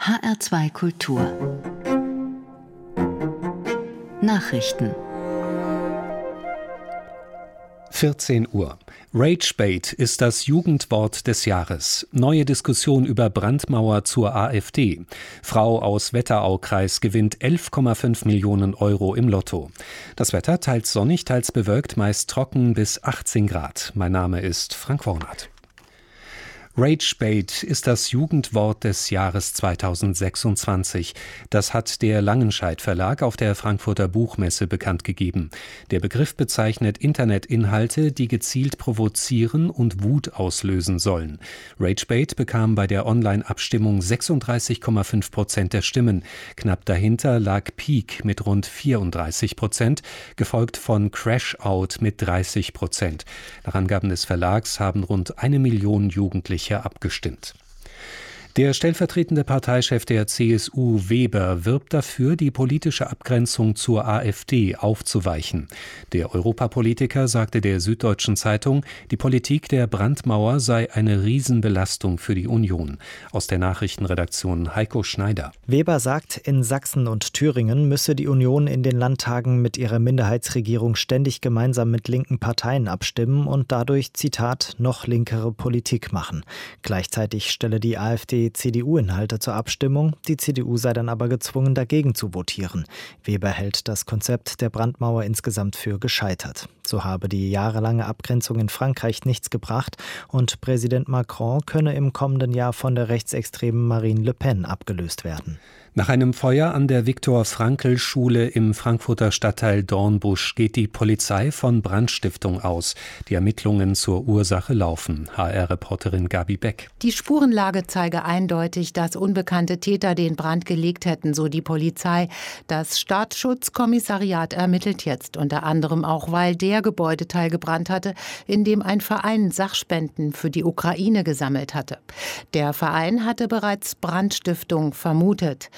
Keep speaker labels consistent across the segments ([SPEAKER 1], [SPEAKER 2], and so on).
[SPEAKER 1] HR2 Kultur Nachrichten
[SPEAKER 2] 14 Uhr. Ragebait ist das Jugendwort des Jahres. Neue Diskussion über Brandmauer zur AfD. Frau aus Wetteraukreis gewinnt 11,5 Millionen Euro im Lotto. Das Wetter teils sonnig, teils bewölkt, meist trocken bis 18 Grad. Mein Name ist Frank Wornath. Ragebait ist das Jugendwort des Jahres 2026. Das hat der Langenscheidt Verlag auf der Frankfurter Buchmesse bekannt gegeben. Der Begriff bezeichnet Internetinhalte, die gezielt provozieren und Wut auslösen sollen. Ragebait bekam bei der Online-Abstimmung 36,5% der Stimmen. Knapp dahinter lag Peak mit rund 34%, gefolgt von Crashout mit 30%. Nach Angaben des Verlags haben rund 1 Million Jugendliche abgestimmt. Der stellvertretende Parteichef der CSU, Weber, wirbt dafür, die politische Abgrenzung zur AfD aufzuweichen. Der Europapolitiker sagte der Süddeutschen Zeitung, die Politik der Brandmauer sei eine Riesenbelastung für die Union. Aus der Nachrichtenredaktion Heiko Schneider.
[SPEAKER 3] Weber sagt, in Sachsen und Thüringen müsse die Union in den Landtagen mit ihrer Minderheitsregierung ständig gemeinsam mit linken Parteien abstimmen und dadurch, Zitat, noch linkere Politik machen. Gleichzeitig stelle die AfD CDU-Inhalte zur Abstimmung. Die CDU sei dann aber gezwungen, dagegen zu votieren. Weber hält das Konzept der Brandmauer insgesamt für gescheitert. So habe die jahrelange Abgrenzung in Frankreich nichts gebracht und Präsident Macron könne im kommenden Jahr von der rechtsextremen Marine Le Pen abgelöst werden.
[SPEAKER 2] Nach einem Feuer an der Viktor-Frankl-Schule im Frankfurter Stadtteil Dornbusch geht die Polizei von Brandstiftung aus. Die Ermittlungen zur Ursache laufen. HR-Reporterin Gabi Beck.
[SPEAKER 4] Die Spurenlage zeige eindeutig, dass unbekannte Täter den Brand gelegt hätten, so die Polizei. Das Staatsschutzkommissariat ermittelt jetzt unter anderem auch, weil der Gebäudeteil gebrannt hatte, in dem ein Verein Sachspenden für die Ukraine gesammelt hatte. Der Verein hatte bereits Brandstiftung vermutet.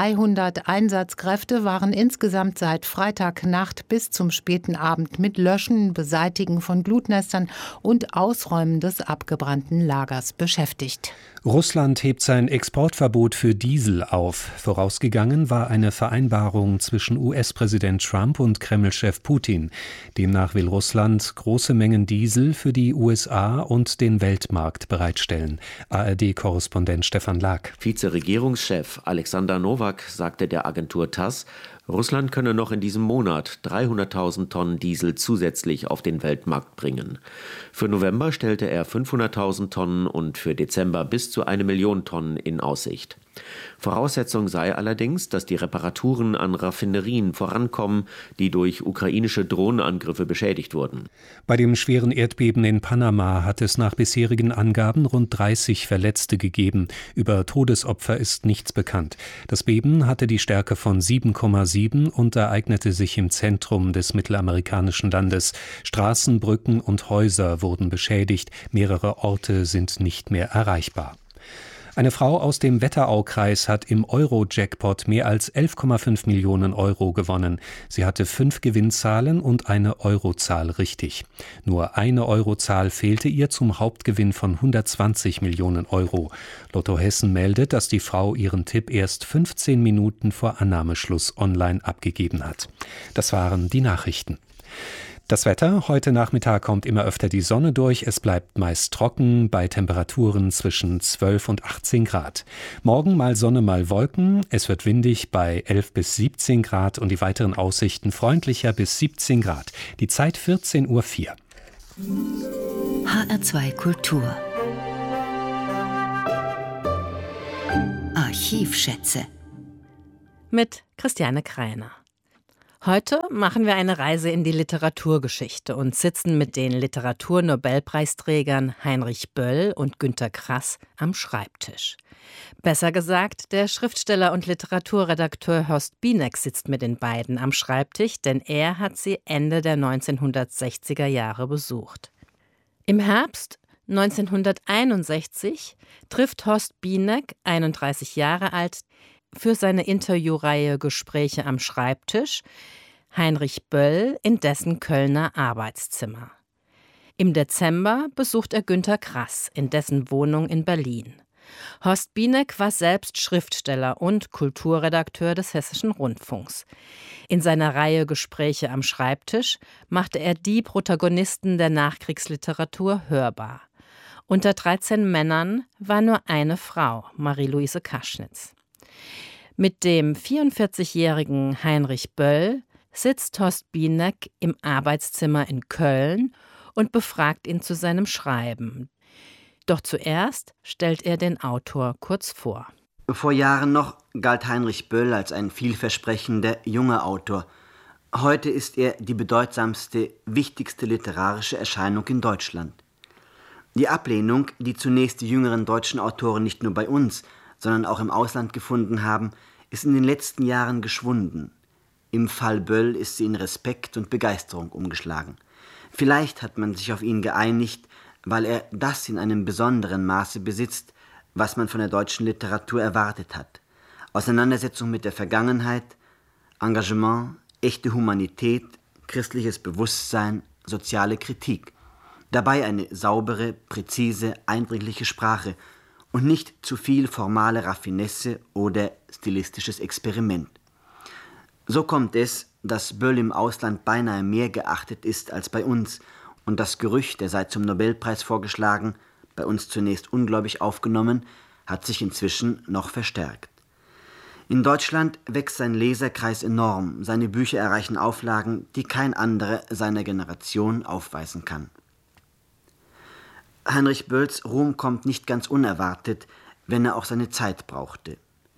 [SPEAKER 4] 300 Einsatzkräfte waren insgesamt seit Freitagnacht bis zum späten Abend mit Löschen, Beseitigen von Glutnestern und Ausräumen des abgebrannten Lagers beschäftigt.
[SPEAKER 2] Russland hebt sein Exportverbot für Diesel auf. Vorausgegangen war eine Vereinbarung zwischen US-Präsident Trump und Kreml-Chef Putin. Demnach will Russland große Mengen Diesel für die USA und den Weltmarkt bereitstellen. ARD-Korrespondent Stefan Lag.
[SPEAKER 5] Vizeregierungschef Alexander Nowak sagte der Agentur TASS, Russland könne noch in diesem Monat 300.000 Tonnen Diesel zusätzlich auf den Weltmarkt bringen. Für November stellte er 500.000 Tonnen und für Dezember bis zu 1 Million Tonnen in Aussicht. Voraussetzung sei allerdings, dass die Reparaturen an Raffinerien vorankommen, die durch ukrainische Drohnenangriffe beschädigt wurden.
[SPEAKER 2] Bei dem schweren Erdbeben in Panama hat es nach bisherigen Angaben rund 30 Verletzte gegeben. Über Todesopfer ist nichts bekannt. Das Beben hatte die Stärke von 7,7 und ereignete sich im Zentrum des mittelamerikanischen Landes. Straßen, Brücken und Häuser wurden beschädigt. Mehrere Orte sind nicht mehr erreichbar. Eine Frau aus dem Wetteraukreis hat im Euro-Jackpot mehr als 11,5 Millionen Euro gewonnen. Sie hatte 5 Gewinnzahlen und eine Eurozahl richtig. Nur eine Eurozahl fehlte ihr zum Hauptgewinn von 120 Millionen Euro. Lotto Hessen meldet, dass die Frau ihren Tipp erst 15 Minuten vor Annahmeschluss online abgegeben hat. Das waren die Nachrichten. Das Wetter: Heute Nachmittag kommt immer öfter die Sonne durch. Es bleibt meist trocken bei Temperaturen zwischen 12 und 18 Grad. Morgen mal Sonne, mal Wolken. Es wird windig bei 11 bis 17 Grad und die weiteren Aussichten freundlicher bis 17 Grad. Die Zeit 14:04 Uhr.
[SPEAKER 1] HR2 Kultur Archivschätze
[SPEAKER 6] mit Christiane Kreiner. Heute machen wir eine Reise in die Literaturgeschichte und sitzen mit den Literaturnobelpreisträgern Heinrich Böll und Günter Grass am Schreibtisch. Besser gesagt, der Schriftsteller und Literaturredakteur Horst Bienek sitzt mit den beiden am Schreibtisch, denn er hat sie Ende der 1960er Jahre besucht. Im Herbst 1961 trifft Horst Bienek, 31 Jahre alt, für seine Interviewreihe Gespräche am Schreibtisch Heinrich Böll in dessen Kölner Arbeitszimmer. Im Dezember besucht er Günter Grass in dessen Wohnung in Berlin. Horst Bieneck war selbst Schriftsteller und Kulturredakteur des Hessischen Rundfunks. In seiner Reihe Gespräche am Schreibtisch machte er die Protagonisten der Nachkriegsliteratur hörbar. Unter 13 Männern war nur eine Frau, Marie-Louise Kaschnitz. Mit dem 44-jährigen Heinrich Böll sitzt Horst Bieneck im Arbeitszimmer in Köln und befragt ihn zu seinem Schreiben. Doch zuerst stellt er den Autor kurz vor.
[SPEAKER 7] Vor Jahren noch galt Heinrich Böll als ein vielversprechender junger Autor. Heute ist er die bedeutsamste, wichtigste literarische Erscheinung in Deutschland. Die Ablehnung, die zunächst die jüngeren deutschen Autoren nicht nur bei uns, sondern auch im Ausland gefunden haben, ist in den letzten Jahren geschwunden. Im Fall Böll ist sie in Respekt und Begeisterung umgeschlagen. Vielleicht hat man sich auf ihn geeinigt, weil er das in einem besonderen Maße besitzt, was man von der deutschen Literatur erwartet hat. Auseinandersetzung mit der Vergangenheit, Engagement, echte Humanität, christliches Bewusstsein, soziale Kritik. Dabei eine saubere, präzise, eindringliche Sprache und nicht zu viel formale Raffinesse oder stilistisches Experiment. So kommt es, dass Böll im Ausland beinahe mehr geachtet ist als bei uns und das Gerücht, er sei zum Nobelpreis vorgeschlagen, bei uns zunächst ungläubig aufgenommen, hat sich inzwischen noch verstärkt. In Deutschland wächst sein Leserkreis enorm, seine Bücher erreichen Auflagen, die kein anderer seiner Generation aufweisen kann. Heinrich Bölls Ruhm kommt nicht ganz unerwartet, wenn er auch seine Zeit brauchte.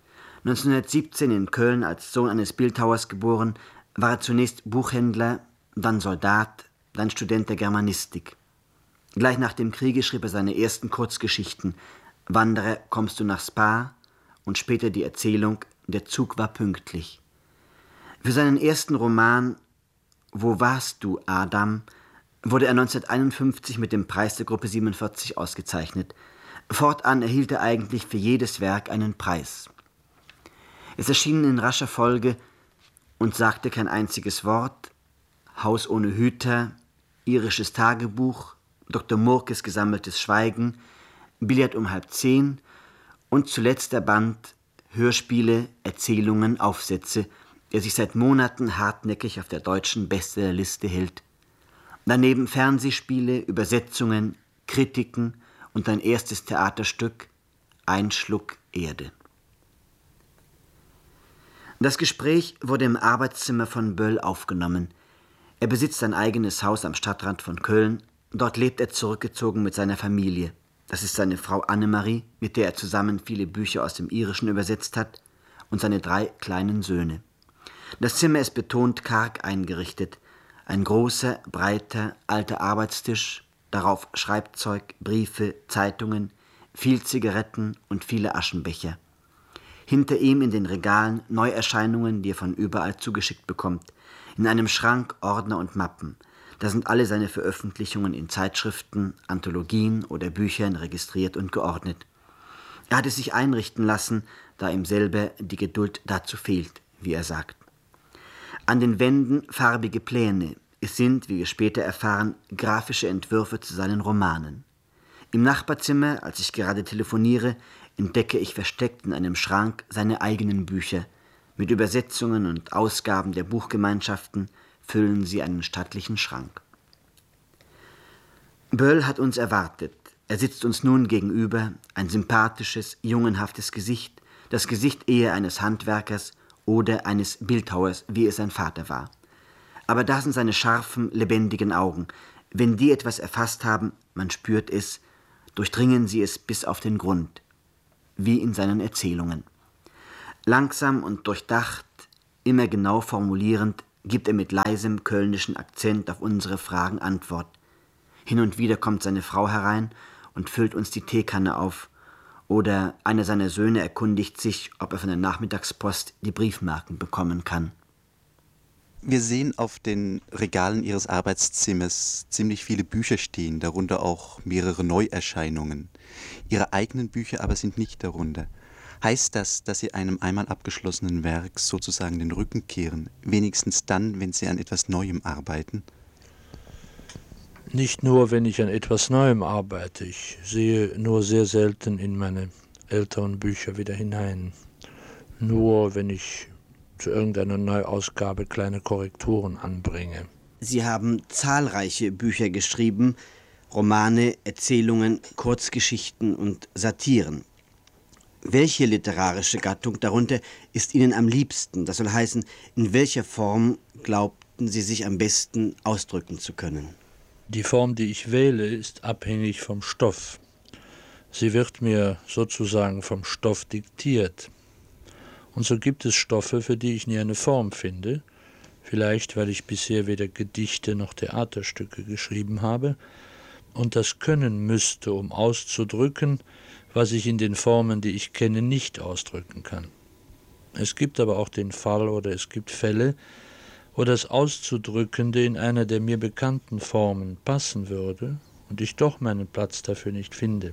[SPEAKER 7] 1917 in Köln als Sohn eines Bildhauers geboren, war er zunächst Buchhändler, dann Soldat, dann Student der Germanistik. Gleich nach dem Kriege schrieb er seine ersten Kurzgeschichten »Wanderer, kommst du nach Spa?« und später die Erzählung »Der Zug war pünktlich«. Für seinen ersten Roman »Wo warst du, Adam?« wurde er 1951 mit dem Preis der Gruppe 47 ausgezeichnet. Fortan erhielt er eigentlich für jedes Werk einen Preis. Es erschienen in rascher Folge »Und sagte kein einziges Wort«, »Haus ohne Hüter«, »Irisches Tagebuch«, Dr. Murkes gesammeltes Schweigen, »Billard um 9:30« und zuletzt der Band »Hörspiele, Erzählungen, Aufsätze«, der sich seit Monaten hartnäckig auf der deutschen Bestsellerliste hält. Daneben Fernsehspiele, Übersetzungen, Kritiken und ein erstes Theaterstück »Ein Schluck Erde«. Das Gespräch wurde im Arbeitszimmer von Böll aufgenommen. Er besitzt ein eigenes Haus am Stadtrand von Köln. Dort lebt er zurückgezogen mit seiner Familie. Das ist seine Frau Annemarie, mit der er zusammen viele Bücher aus dem Irischen übersetzt hat, und seine 3 kleinen Söhne. Das Zimmer ist betont karg eingerichtet. Ein großer, breiter, alter Arbeitstisch, darauf Schreibzeug, Briefe, Zeitungen, viel Zigaretten und viele Aschenbecher. Hinter ihm in den Regalen Neuerscheinungen, die er von überall zugeschickt bekommt. In einem Schrank Ordner und Mappen. Da sind alle seine Veröffentlichungen in Zeitschriften, Anthologien oder Büchern registriert und geordnet. Er hat es sich einrichten lassen, da ihm selber die Geduld dazu fehlt, wie er sagt. An den Wänden farbige Pläne. Es sind, wie wir später erfahren, grafische Entwürfe zu seinen Romanen. Im Nachbarzimmer, als ich gerade telefoniere, entdecke ich versteckt in einem Schrank seine eigenen Bücher. Mit Übersetzungen und Ausgaben der Buchgemeinschaften füllen sie einen stattlichen Schrank. Böll hat uns erwartet. Er sitzt uns nun gegenüber, ein sympathisches, jungenhaftes Gesicht, das Gesicht eher eines Handwerkers oder eines Bildhauers, wie es sein Vater war. Aber da sind seine scharfen, lebendigen Augen. Wenn die etwas erfasst haben, man spürt es, durchdringen sie es bis auf den Grund, wie in seinen Erzählungen. Langsam und durchdacht, immer genau formulierend, gibt er mit leisem kölnischen Akzent auf unsere Fragen Antwort. Hin und wieder kommt seine Frau herein und füllt uns die Teekanne auf. Oder einer seiner Söhne erkundigt sich, ob er von der Nachmittagspost die Briefmarken bekommen kann.
[SPEAKER 8] Wir sehen auf den Regalen Ihres Arbeitszimmers ziemlich viele Bücher stehen, darunter auch mehrere Neuerscheinungen. Ihre eigenen Bücher aber sind nicht darunter. Heißt das, dass Sie einem einmal abgeschlossenen Werk sozusagen den Rücken kehren, wenigstens dann, wenn Sie an etwas Neuem arbeiten?
[SPEAKER 9] Nicht nur, wenn ich an etwas Neuem arbeite. Ich sehe nur sehr selten in meine älteren Bücher wieder hinein. Nur wenn ich zu irgendeiner Neuausgabe kleine Korrekturen anbringe.
[SPEAKER 7] Sie haben zahlreiche Bücher geschrieben, Romane, Erzählungen, Kurzgeschichten und Satiren. Welche literarische Gattung darunter ist Ihnen am liebsten? Das soll heißen, in welcher Form glaubten Sie sich am besten ausdrücken zu können?
[SPEAKER 9] Die Form, die ich wähle, ist abhängig vom Stoff. Sie wird mir sozusagen vom Stoff diktiert. Und so gibt es Stoffe, für die ich nie eine Form finde, vielleicht weil ich bisher weder Gedichte noch Theaterstücke geschrieben habe und das können müsste, um auszudrücken, was ich in den Formen, die ich kenne, nicht ausdrücken kann. Es gibt aber auch den Fall oder es gibt Fälle, wo das Auszudrückende in einer der mir bekannten Formen passen würde und ich doch meinen Platz dafür nicht finde.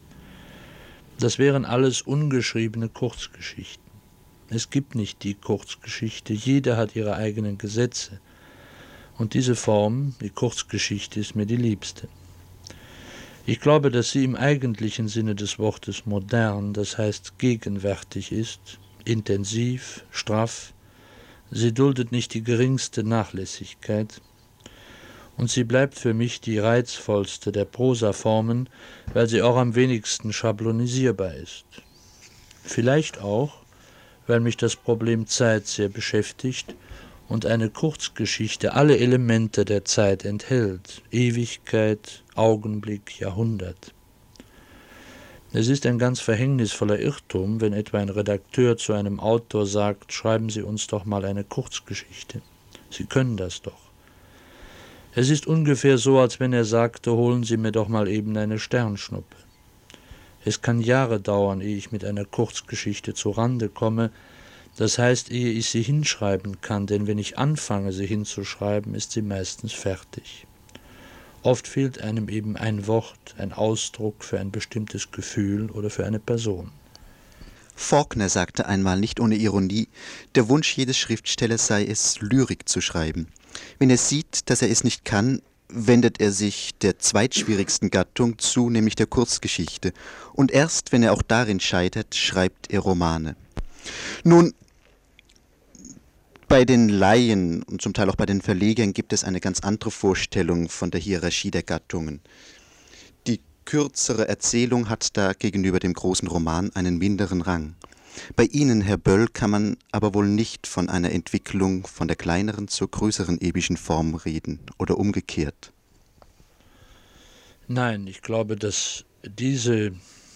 [SPEAKER 9] Das wären alles ungeschriebene Kurzgeschichten. Es gibt nicht die Kurzgeschichte, jeder hat ihre eigenen Gesetze. Und diese Form, die Kurzgeschichte, ist mir die liebste. Ich glaube, dass sie im eigentlichen Sinne des Wortes modern, das heißt gegenwärtig ist, intensiv, straff. Sie duldet nicht die geringste Nachlässigkeit. Und sie bleibt für mich die reizvollste der Prosaformen, weil sie auch am wenigsten schablonisierbar ist. Vielleicht auch, weil mich das Problem Zeit sehr beschäftigt und eine Kurzgeschichte alle Elemente der Zeit enthält, Ewigkeit, Augenblick, Jahrhundert. Es ist ein ganz verhängnisvoller Irrtum, wenn etwa ein Redakteur zu einem Autor sagt, schreiben Sie uns doch mal eine Kurzgeschichte. Sie können das doch. Es ist ungefähr so, als wenn er sagte, holen Sie mir doch mal eben eine Sternschnuppe. Es kann Jahre dauern, ehe ich mit einer Kurzgeschichte zu Rande komme, das heißt, ehe ich sie hinschreiben kann, denn wenn ich anfange, sie hinzuschreiben, ist sie meistens fertig. Oft fehlt einem eben ein Wort, ein Ausdruck für ein bestimmtes Gefühl oder für eine Person.
[SPEAKER 8] Faulkner sagte einmal nicht ohne Ironie, der Wunsch jedes Schriftstellers sei es, Lyrik zu schreiben. Wenn er sieht, dass er es nicht kann, wendet er sich der zweitschwierigsten Gattung zu, nämlich der Kurzgeschichte. Und erst, wenn er auch darin scheitert, schreibt er Romane. Nun, bei den Laien und zum Teil auch bei den Verlegern gibt es eine ganz andere Vorstellung von der Hierarchie der Gattungen. Die kürzere Erzählung hat da gegenüber dem großen Roman einen minderen Rang. Bei Ihnen, Herr Böll, kann man aber wohl nicht von einer Entwicklung von der kleineren zur größeren epischen Form reden oder umgekehrt.
[SPEAKER 9] Nein, ich glaube, dass diese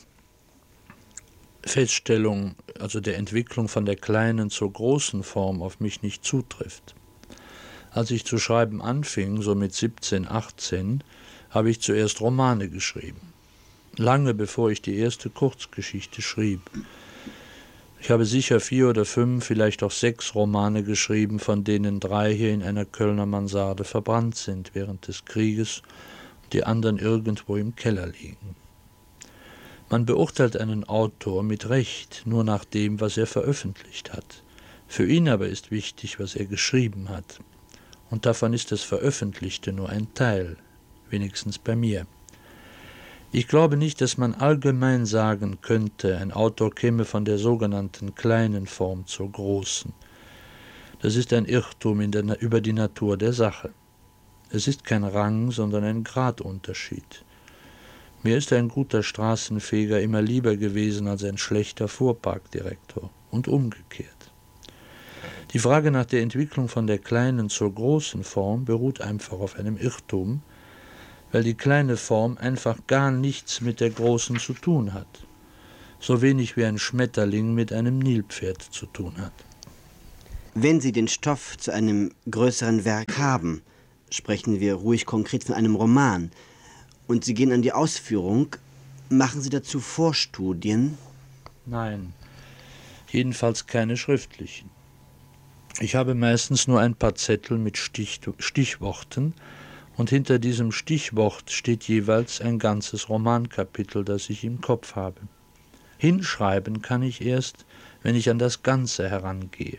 [SPEAKER 9] Feststellung, also der Entwicklung von der kleinen zur großen Form, auf mich nicht zutrifft. Als ich zu schreiben anfing, so mit 17, 18, habe ich zuerst Romane geschrieben. Lange bevor ich die erste Kurzgeschichte schrieb. Ich habe sicher 4 oder 5, vielleicht auch 6 Romane geschrieben, von denen 3 hier in einer Kölner Mansarde verbrannt sind während des Krieges und die anderen irgendwo im Keller liegen. Man beurteilt einen Autor mit Recht nur nach dem, was er veröffentlicht hat. Für ihn aber ist wichtig, was er geschrieben hat. Und davon ist das Veröffentlichte nur ein Teil, wenigstens bei mir. Ich glaube nicht, dass man allgemein sagen könnte, ein Autor käme von der sogenannten kleinen Form zur großen. Das ist ein Irrtum über die Natur der Sache. Es ist kein Rang, sondern ein Gradunterschied. Mir ist ein guter Straßenfeger immer lieber gewesen als ein schlechter Fuhrparkdirektor und umgekehrt. Die Frage nach der Entwicklung von der kleinen zur großen Form beruht einfach auf einem Irrtum, weil die kleine Form einfach gar nichts mit der großen zu tun hat, so wenig wie ein Schmetterling mit einem Nilpferd zu tun hat.
[SPEAKER 7] Wenn Sie den Stoff zu einem größeren Werk haben, sprechen wir ruhig konkret von einem Roman, und Sie gehen an die Ausführung, machen Sie dazu Vorstudien?
[SPEAKER 9] Nein, jedenfalls keine schriftlichen. Ich habe meistens nur ein paar Zettel mit Stichworten, und hinter diesem Stichwort steht jeweils ein ganzes Romankapitel, das ich im Kopf habe. Hinschreiben kann ich erst, wenn ich an das Ganze herangehe.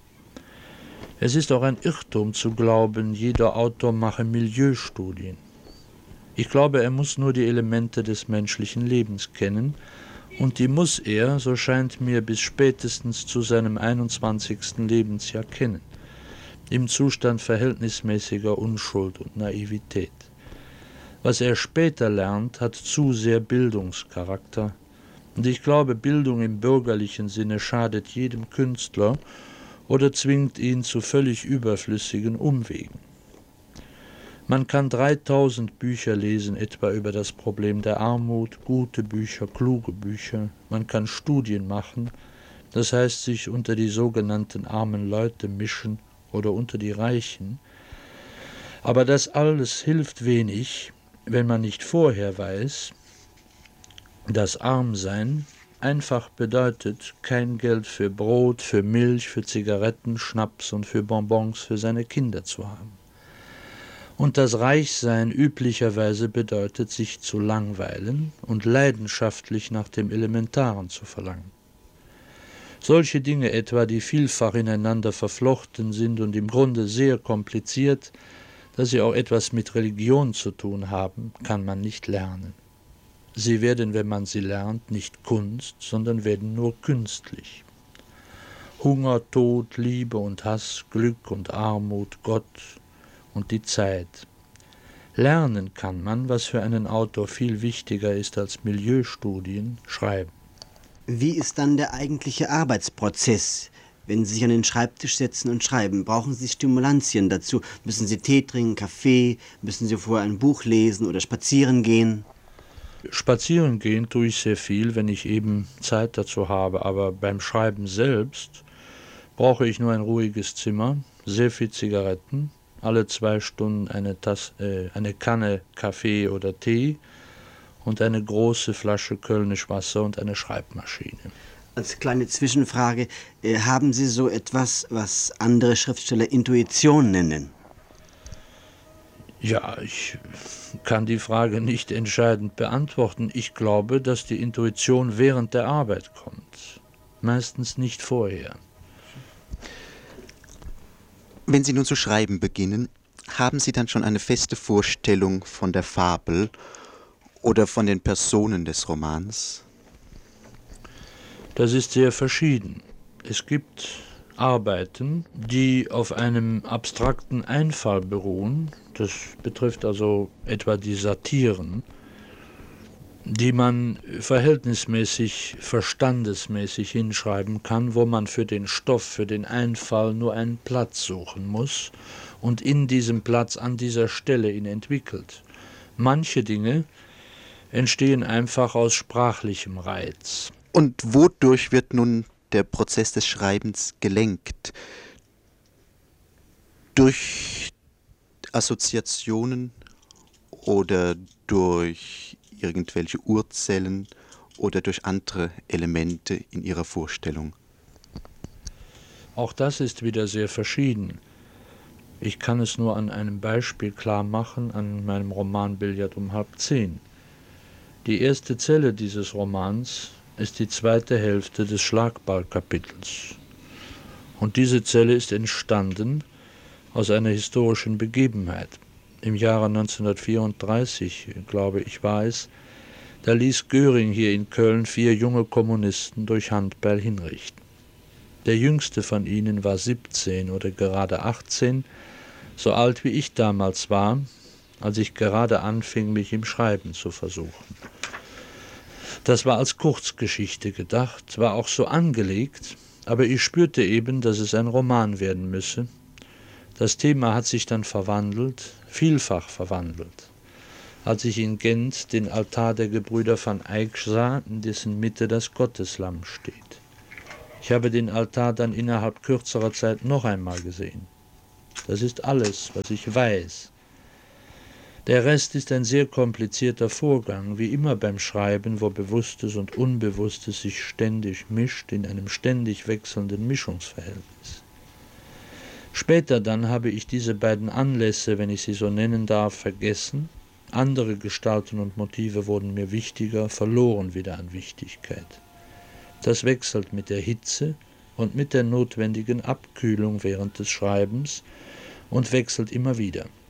[SPEAKER 9] Es ist auch ein Irrtum zu glauben, jeder Autor mache Milieustudien. Ich glaube, er muss nur die Elemente des menschlichen Lebens kennen Und die muss er, so scheint mir, bis spätestens zu seinem 21. Lebensjahr kennen, im Zustand verhältnismäßiger Unschuld und Naivität. Was er später lernt, hat zu sehr Bildungscharakter. Und ich glaube, Bildung im bürgerlichen Sinne schadet jedem Künstler oder zwingt ihn zu völlig überflüssigen Umwegen. Man kann 3000 Bücher lesen, etwa über das Problem der Armut, gute Bücher, kluge Bücher. Man kann Studien machen, das heißt sich unter die sogenannten armen Leute mischen oder unter die Reichen. Aber das alles hilft wenig, wenn man nicht vorher weiß, dass Armsein einfach bedeutet, kein Geld für Brot, für Milch, für Zigaretten, Schnaps und für Bonbons für seine Kinder zu haben. Und das Reichsein üblicherweise bedeutet, sich zu langweilen und leidenschaftlich nach dem Elementaren zu verlangen. Solche Dinge etwa, die vielfach ineinander verflochten sind und im Grunde sehr kompliziert, dass sie auch etwas mit Religion zu tun haben, kann man nicht lernen. Sie werden, wenn man sie lernt, nicht Kunst, sondern werden nur künstlich. Hunger, Tod, Liebe und Hass, Glück und Armut, Gott und die Zeit. Lernen kann man, was für einen Autor viel wichtiger ist als Milieustudien, schreiben.
[SPEAKER 7] Wie ist dann der eigentliche Arbeitsprozess, wenn Sie sich an den Schreibtisch setzen und schreiben? Brauchen Sie Stimulantien dazu? Müssen Sie Tee trinken, Kaffee? Müssen Sie vorher ein Buch lesen oder spazieren gehen?
[SPEAKER 9] Spazieren gehen tue ich sehr viel, wenn ich eben Zeit dazu habe, aber beim Schreiben selbst brauche ich nur ein ruhiges Zimmer, sehr viel Zigaretten, alle 2 Stunden eine Kanne Kaffee oder Tee und eine große Flasche Kölnisch Wasser und eine Schreibmaschine.
[SPEAKER 7] Als kleine Zwischenfrage, haben Sie so etwas, was andere Schriftsteller Intuition nennen?
[SPEAKER 9] Ja, ich kann die Frage nicht entscheidend beantworten. Ich glaube, dass die Intuition während der Arbeit kommt, meistens nicht vorher.
[SPEAKER 8] Wenn Sie nun zu schreiben beginnen, haben Sie dann schon eine feste Vorstellung von der Fabel oder von den Personen des Romans?
[SPEAKER 9] Das ist sehr verschieden. Es gibt Arbeiten, die auf einem abstrakten Einfall beruhen, das betrifft also etwa die Satiren, die man verhältnismäßig, verstandesmäßig hinschreiben kann, wo man für den Stoff, für den Einfall nur einen Platz suchen muss und in diesem Platz an dieser Stelle ihn entwickelt. Manche Dinge entstehen einfach aus sprachlichem Reiz.
[SPEAKER 8] Und wodurch wird nun der Prozess des Schreibens gelenkt? Durch Assoziationen oder durch irgendwelche Urzellen oder durch andere Elemente in Ihrer Vorstellung?
[SPEAKER 9] Auch das ist wieder sehr verschieden. Ich kann es nur an einem Beispiel klar machen, an meinem Roman Billard um 9:30. Die erste Zelle dieses Romans ist die zweite Hälfte des Schlagballkapitels. Und diese Zelle ist entstanden aus einer historischen Begebenheit. Im Jahre 1934, glaube ich, war es, da ließ Göring hier in Köln 4 junge Kommunisten durch Handbeil hinrichten. Der jüngste von ihnen war 17 oder gerade 18, so alt wie ich damals war, als ich gerade anfing, mich im Schreiben zu versuchen. Das war als Kurzgeschichte gedacht, war auch so angelegt, aber ich spürte eben, dass es ein Roman werden müsse. Das Thema hat sich dann verwandelt, vielfach verwandelt. Als ich in Gent den Altar der Gebrüder van Eyck sah, in dessen Mitte das Gotteslamm steht. Ich habe den Altar dann innerhalb kürzerer Zeit noch einmal gesehen. Das ist alles, was ich weiß. Der Rest ist ein sehr komplizierter Vorgang, wie immer beim Schreiben, wo Bewusstes und Unbewusstes sich ständig mischt in einem ständig wechselnden Mischungsverhältnis. Später dann habe ich diese beiden Anlässe, wenn ich sie so nennen darf, vergessen. Andere Gestalten und Motive wurden mir wichtiger, verloren wieder an Wichtigkeit. Das wechselt mit der Hitze und mit der notwendigen Abkühlung während des Schreibens und wechselt immer wieder.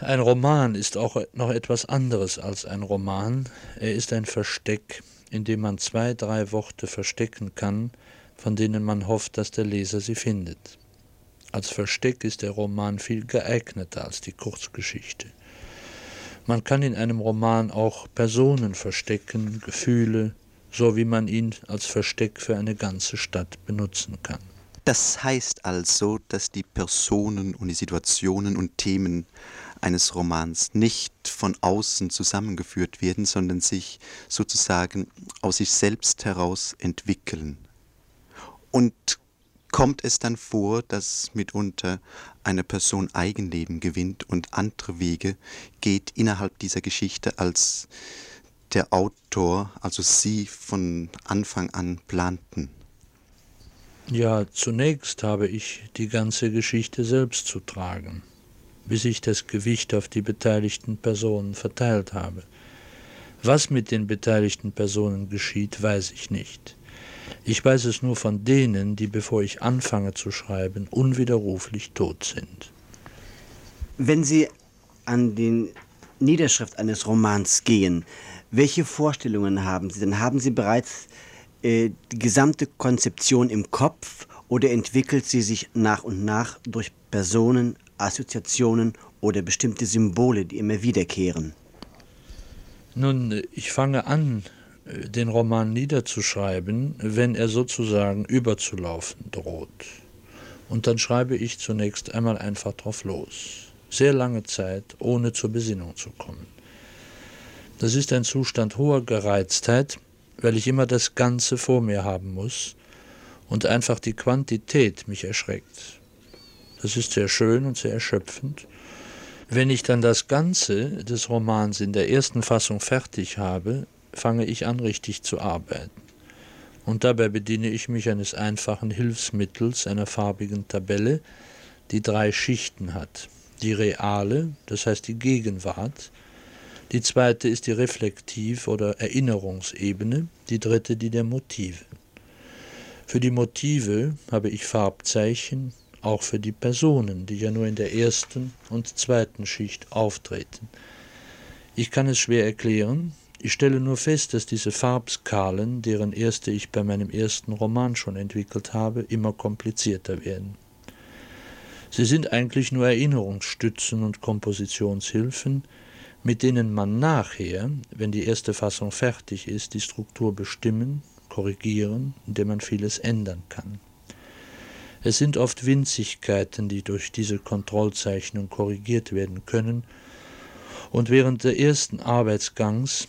[SPEAKER 9] Ein Roman ist auch noch etwas anderes als ein Roman. Er ist ein Versteck, in dem man 2, 3 Worte verstecken kann, von denen man hofft, dass der Leser sie findet. Als Versteck ist der Roman viel geeigneter als die Kurzgeschichte. Man kann in einem Roman auch Personen verstecken, Gefühle, so wie man ihn als Versteck für eine ganze Stadt benutzen kann.
[SPEAKER 8] Das heißt also, dass die Personen und die Situationen und Themen eines Romans nicht von außen zusammengeführt werden, sondern sich sozusagen aus sich selbst heraus entwickeln. Und kommt es dann vor, dass mitunter eine Person Eigenleben gewinnt und andere Wege geht innerhalb dieser Geschichte, als der Autor, also Sie, von Anfang an planten?
[SPEAKER 9] Ja, zunächst habe ich die ganze Geschichte selbst zu tragen, bis ich das Gewicht auf die beteiligten Personen verteilt habe. Was mit den beteiligten Personen geschieht, weiß ich nicht. Ich weiß es nur von denen, die, bevor ich anfange zu schreiben, unwiderruflich tot sind.
[SPEAKER 7] Wenn Sie an die Niederschrift eines Romans gehen, welche Vorstellungen haben Sie denn? Haben Sie bereits die gesamte Konzeption im Kopf oder entwickelt sie sich nach und nach durch Personen, Assoziationen oder bestimmte Symbole, die immer wiederkehren?
[SPEAKER 9] Nun, ich fange an, den Roman niederzuschreiben, wenn er sozusagen überzulaufen droht. Und dann schreibe ich zunächst einmal einfach drauf los. Sehr lange Zeit, ohne zur Besinnung zu kommen. Das ist ein Zustand hoher Gereiztheit, weil ich immer das Ganze vor mir haben muss und einfach die Quantität mich erschreckt. Das ist sehr schön und sehr erschöpfend. Wenn ich dann das Ganze des Romans in der ersten Fassung fertig habe, fange ich an, richtig zu arbeiten. Und dabei bediene ich mich eines einfachen Hilfsmittels, einer farbigen Tabelle, die 3 Schichten hat. Die reale, das heißt die Gegenwart. Die zweite ist die Reflektiv- oder Erinnerungsebene, die dritte die der Motive. Für die Motive habe ich Farbzeichen, auch für die Personen, die ja nur in der ersten und zweiten Schicht auftreten. Ich kann es schwer erklären, ich stelle nur fest, dass diese Farbskalen, deren erste ich bei meinem ersten Roman schon entwickelt habe, immer komplizierter werden. Sie sind eigentlich nur Erinnerungsstützen und Kompositionshilfen, mit denen man nachher, wenn die erste Fassung fertig ist, die Struktur bestimmen, korrigieren, indem man vieles ändern kann. Es sind oft Winzigkeiten, die durch diese Kontrollzeichnung korrigiert werden können, und während des ersten Arbeitsgangs,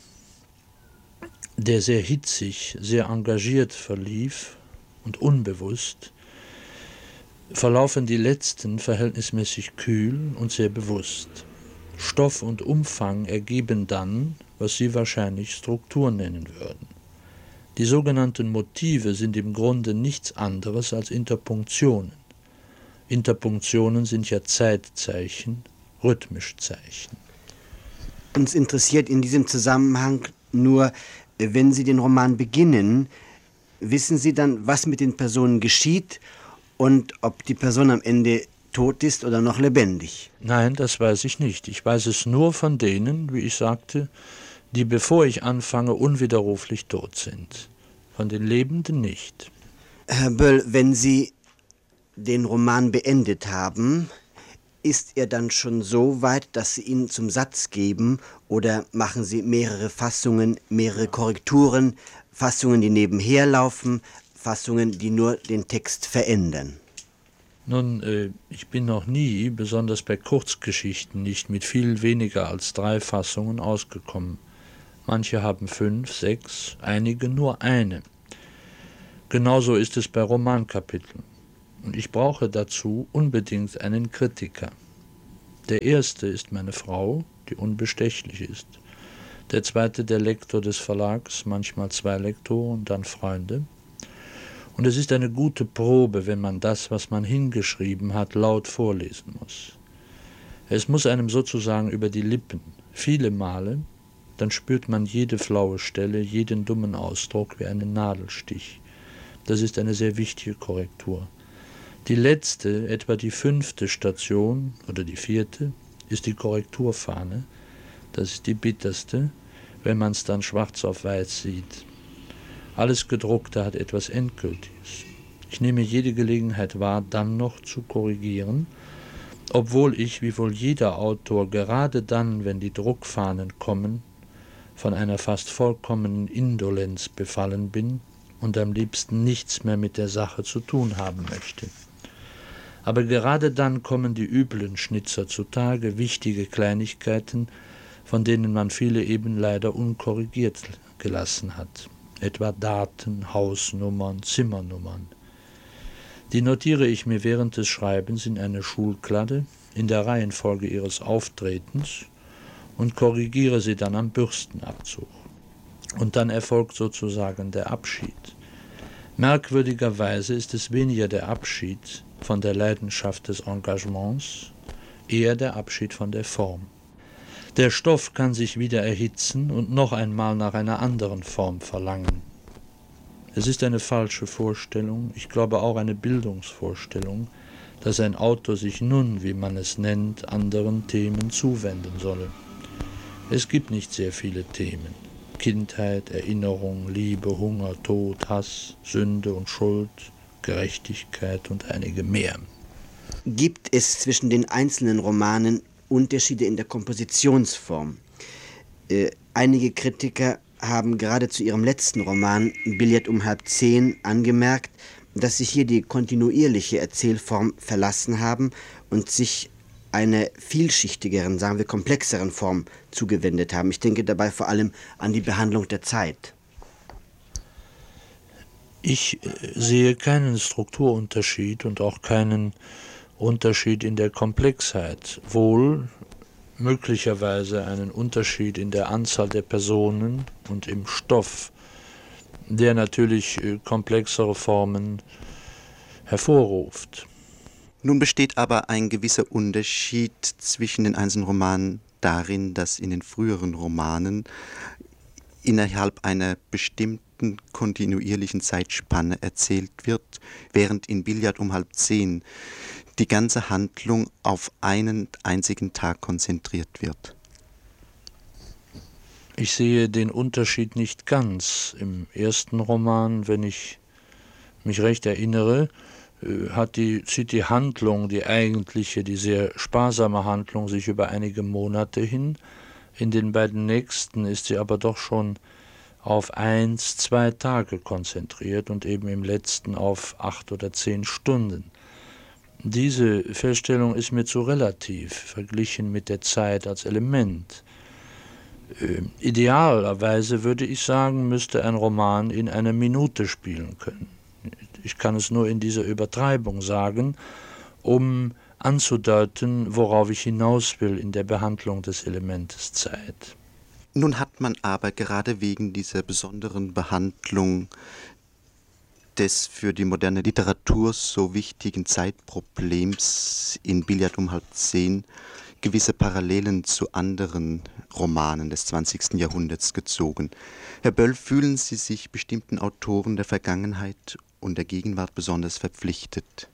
[SPEAKER 9] der sehr hitzig, sehr engagiert verlief und unbewusst, verlaufen die letzten verhältnismäßig kühl und sehr bewusst. Stoff und Umfang ergeben dann, was Sie wahrscheinlich Struktur nennen würden. Die sogenannten Motive sind im Grunde nichts anderes als Interpunktionen. Interpunktionen sind ja Zeitzeichen, Rhythmischzeichen.
[SPEAKER 7] Uns interessiert in diesem Zusammenhang nur, wenn Sie den Roman beginnen, wissen Sie dann, was mit den Personen geschieht und ob die Person am Ende tot ist oder noch lebendig?
[SPEAKER 9] Nein, das weiß ich nicht. Ich weiß es nur von denen, wie ich sagte, die, bevor ich anfange, unwiderruflich tot sind. Von den Lebenden nicht.
[SPEAKER 7] Herr Böll, wenn Sie den Roman beendet haben, ist er dann schon so weit, dass Sie ihn zum Satz geben, oder machen Sie mehrere Fassungen, mehrere Korrekturen, Fassungen, die nebenher laufen, Fassungen, die nur den Text verändern?
[SPEAKER 9] Nun, ich bin noch nie, besonders bei Kurzgeschichten, nicht mit viel weniger als 3 Fassungen ausgekommen. Manche haben 5, 6, einige nur eine. Genauso ist es bei Romankapiteln. Und ich brauche dazu unbedingt einen Kritiker. Der erste ist meine Frau, die unbestechlich ist. Der zweite der Lektor des Verlags, manchmal 2 Lektoren, dann Freunde. Und es ist eine gute Probe, wenn man das, was man hingeschrieben hat, laut vorlesen muss. Es muss einem sozusagen über die Lippen, viele Male, dann spürt man jede flaue Stelle, jeden dummen Ausdruck wie einen Nadelstich. Das ist eine sehr wichtige Korrektur. Die letzte, etwa die 5. Station oder die 4., ist die Korrekturfahne. Das ist die bitterste, wenn man es dann schwarz auf weiß sieht. Alles Gedruckte hat etwas Endgültiges. Ich nehme jede Gelegenheit wahr, dann noch zu korrigieren, obwohl ich, wie wohl jeder Autor, gerade dann, wenn die Druckfahnen kommen, von einer fast vollkommenen Indolenz befallen bin und am liebsten nichts mehr mit der Sache zu tun haben möchte. Aber gerade dann kommen die üblen Schnitzer zutage, wichtige Kleinigkeiten, von denen man viele eben leider unkorrigiert gelassen hat, etwa Daten, Hausnummern, Zimmernummern. Die notiere ich mir während des Schreibens in eine Schulkladde, in der Reihenfolge ihres Auftretens und korrigiere sie dann am Bürstenabzug. Und dann erfolgt sozusagen der Abschied. Merkwürdigerweise ist es weniger der Abschied von der Leidenschaft des Engagements, eher der Abschied von der Form. Der Stoff kann sich wieder erhitzen und noch einmal nach einer anderen Form verlangen. Es ist eine falsche Vorstellung, ich glaube auch eine Bildungsvorstellung, dass ein Autor sich nun, wie man es nennt, anderen Themen zuwenden solle. Es gibt nicht sehr viele Themen. Kindheit, Erinnerung, Liebe, Hunger, Tod, Hass, Sünde und Schuld, Gerechtigkeit und einige mehr.
[SPEAKER 7] Gibt es zwischen den einzelnen Romanen Unterschiede in der Kompositionsform? Einige Kritiker haben gerade zu ihrem letzten Roman Billard um 9:30 angemerkt, dass sich hier die kontinuierliche Erzählform verlassen haben und sich einer vielschichtigeren, sagen wir komplexeren Form zugewendet haben. Ich denke dabei vor allem an die Behandlung der Zeit.
[SPEAKER 9] Ich sehe keinen Strukturunterschied und auch keinen Unterschied in der Komplexheit. Wohl möglicherweise einen Unterschied in der Anzahl der Personen und im Stoff, der natürlich komplexere Formen hervorruft.
[SPEAKER 8] Nun besteht aber ein gewisser Unterschied zwischen den einzelnen Romanen darin, dass in den früheren Romanen innerhalb einer bestimmten kontinuierlichen Zeitspanne erzählt wird, während in Billard um 9:30 die ganze Handlung auf einen einzigen Tag konzentriert wird.
[SPEAKER 9] Ich sehe den Unterschied nicht ganz. Im ersten Roman, wenn ich mich recht erinnere, zieht die Handlung, die eigentliche, die sehr sparsame Handlung, sich über einige Monate hin. In den beiden nächsten ist sie aber doch schon auf 1, 2 Tage konzentriert und eben im letzten auf 8 oder 10 Stunden. Diese Feststellung ist mir zu relativ, verglichen mit der Zeit als Element. Idealerweise würde ich sagen, müsste ein Roman in einer Minute spielen können. Ich kann es nur in dieser Übertreibung sagen, um anzudeuten, worauf ich hinaus will in der Behandlung des Elementes Zeit.
[SPEAKER 8] Nun hat man aber gerade wegen dieser besonderen Behandlung des für die moderne Literatur so wichtigen Zeitproblems in Billard um 9:30 gewisse Parallelen zu anderen Romanen des 20. Jahrhunderts gezogen. Herr Böll, fühlen Sie sich bestimmten Autoren der Vergangenheit und der Gegenwart besonders verpflichtet?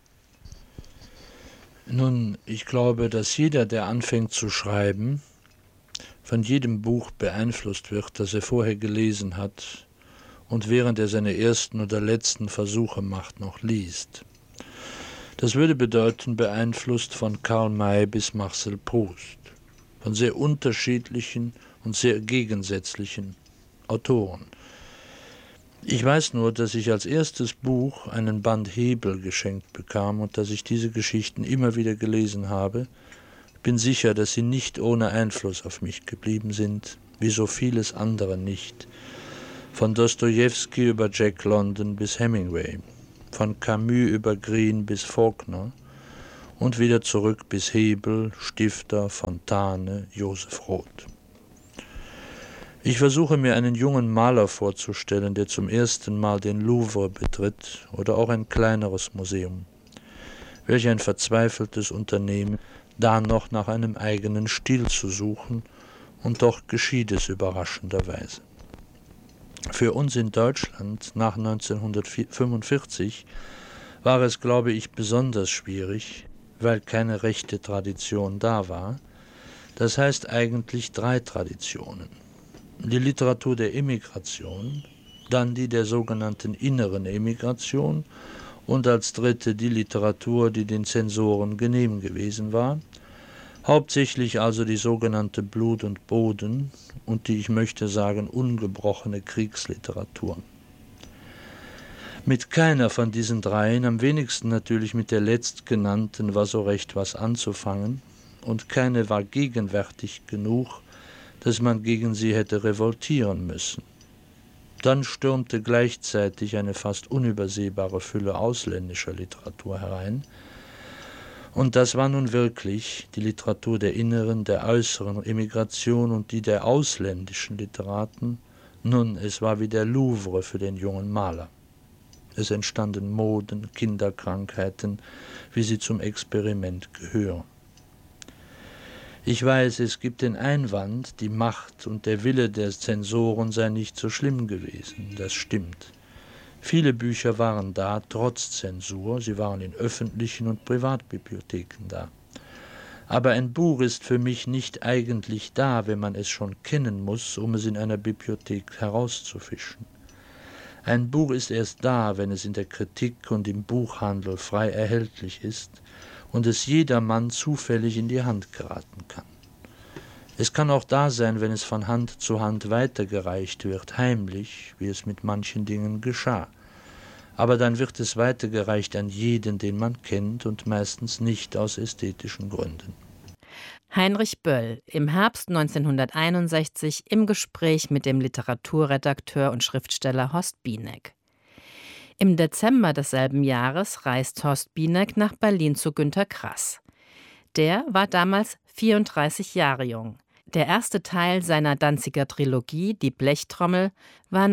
[SPEAKER 9] Nun, ich glaube, dass jeder, der anfängt zu schreiben, von jedem Buch beeinflusst wird, das er vorher gelesen hat und während er seine ersten oder letzten Versuche macht, noch liest. Das würde bedeuten, beeinflusst von Karl May bis Marcel Proust, von sehr unterschiedlichen und sehr gegensätzlichen Autoren. Ich weiß nur, dass ich als erstes Buch einen Band Hebel geschenkt bekam und dass ich diese Geschichten immer wieder gelesen habe. Ich bin sicher, dass sie nicht ohne Einfluss auf mich geblieben sind, wie so vieles andere nicht. Von Dostojewski über Jack London bis Hemingway, von Camus über Green bis Faulkner und wieder zurück bis Hebel, Stifter, Fontane, Joseph Roth. Ich versuche mir einen jungen Maler vorzustellen, der zum ersten Mal den Louvre betritt oder auch ein kleineres Museum. Welch ein verzweifeltes Unternehmen, da noch nach einem eigenen Stil zu suchen, und doch geschieht es überraschenderweise. Für uns in Deutschland nach 1945 war es, glaube ich, besonders schwierig, weil keine rechte Tradition da war, Das heißt eigentlich 3 Traditionen. Die Literatur der Emigration, dann die der sogenannten inneren Emigration und als dritte die Literatur, die den Zensoren genehm gewesen war, hauptsächlich also die sogenannte Blut und Boden und die, ich möchte sagen, ungebrochene Kriegsliteratur. Mit keiner von diesen 3, am wenigsten natürlich mit der letztgenannten, war so recht was anzufangen, und keine war gegenwärtig genug, dass man gegen sie hätte revoltieren müssen. Dann stürmte gleichzeitig eine fast unübersehbare Fülle ausländischer Literatur herein, und das war nun wirklich die Literatur der inneren, der äußeren Emigration und die der ausländischen Literaten. Nun, es war wie der Louvre für den jungen Maler. Es entstanden Moden, Kinderkrankheiten, wie sie zum Experiment gehören. Ich weiß, es gibt den Einwand, die Macht und der Wille der Zensoren sei nicht so schlimm gewesen. Das stimmt. Viele Bücher waren da, trotz Zensur. Sie waren in öffentlichen und Privatbibliotheken da. Aber ein Buch ist für mich nicht eigentlich da, wenn man es schon kennen muss, um es in einer Bibliothek herauszufischen. Ein Buch ist erst da, wenn es in der Kritik und im Buchhandel frei erhältlich ist und es jedermann zufällig in die Hand geraten kann. Es kann auch da sein, wenn es von Hand zu Hand weitergereicht wird, heimlich, wie es mit manchen Dingen geschah. Aber dann wird es weitergereicht an jeden, den man kennt, und meistens nicht aus ästhetischen Gründen.
[SPEAKER 6] Heinrich Böll, im Herbst 1961 im Gespräch mit dem Literaturredakteur und Schriftsteller Horst Bieneck. Im Dezember desselben Jahres reist Horst Bieneck nach Berlin zu Günter Grass. Der war damals 34 Jahre jung. Der erste Teil seiner Danziger Trilogie, Die Blechtrommel, war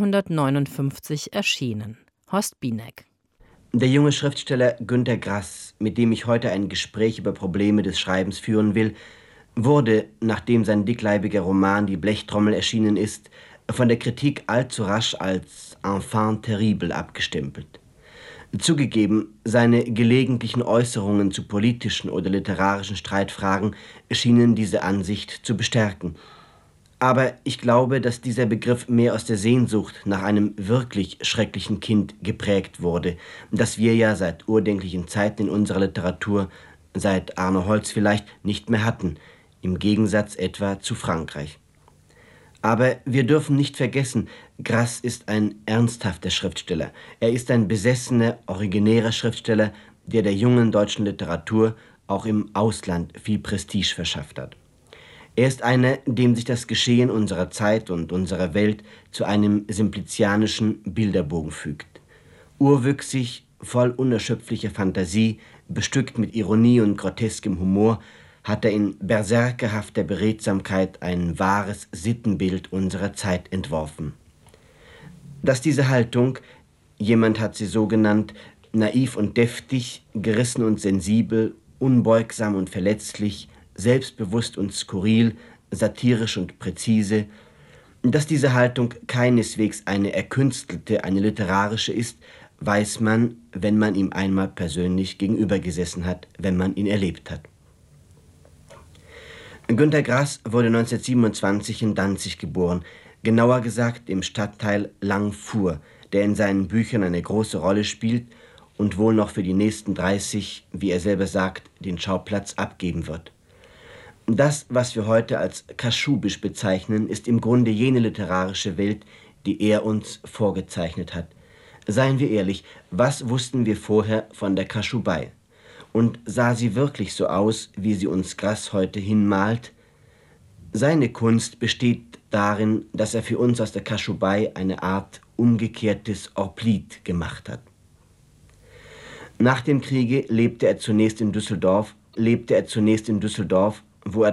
[SPEAKER 6] 1959 erschienen. Horst Bieneck.
[SPEAKER 7] Der junge Schriftsteller Günter Grass, mit dem ich heute ein Gespräch über Probleme des Schreibens führen will, wurde, nachdem sein dickleibiger Roman Die Blechtrommel erschienen ist, von der Kritik allzu rasch als Enfant terrible abgestempelt. Zugegeben, seine gelegentlichen Äußerungen zu politischen oder literarischen Streitfragen schienen diese Ansicht zu bestärken. Aber ich glaube, dass dieser Begriff mehr aus der Sehnsucht nach einem wirklich schrecklichen Kind geprägt wurde, das wir ja seit urdenklichen Zeiten in unserer Literatur, seit Arno Holz vielleicht, nicht mehr hatten, im Gegensatz etwa zu Frankreich. Aber wir dürfen nicht vergessen, Grass ist ein ernsthafter Schriftsteller. Er ist ein besessener, originärer Schriftsteller, der jungen deutschen Literatur auch im Ausland viel Prestige verschafft hat. Er ist einer, dem sich das Geschehen unserer Zeit und unserer Welt zu einem simplizianischen Bilderbogen fügt. Urwüchsig, voll unerschöpflicher Fantasie, bestückt mit Ironie und groteskem Humor, hat er in berserkerhafter Beredsamkeit ein wahres Sittenbild unserer Zeit entworfen. Dass diese Haltung, jemand hat sie so genannt, naiv und deftig, gerissen und sensibel, unbeugsam und verletzlich, selbstbewusst und skurril, satirisch und präzise, dass diese Haltung keineswegs eine erkünstelte, eine literarische ist, weiß man, wenn man ihm einmal persönlich gegenübergesessen hat, wenn man ihn erlebt hat. Günter Grass wurde 1927 in Danzig geboren, genauer gesagt im Stadtteil Langfuhr, der in seinen Büchern eine große Rolle spielt und wohl noch für die nächsten 30, wie er selber sagt, den Schauplatz abgeben wird. Das, was wir heute als kaschubisch bezeichnen, ist im Grunde jene literarische Welt, die er uns vorgezeichnet hat. Seien wir ehrlich, was wussten wir vorher von der Kaschubei? Und sah sie wirklich so aus, wie sie uns Grass heute hinmalt? Seine Kunst besteht darin, dass er für uns aus der Kaschubei eine Art umgekehrtes Orplied gemacht hat. Nach dem Kriege lebte er zunächst in Düsseldorf, wo er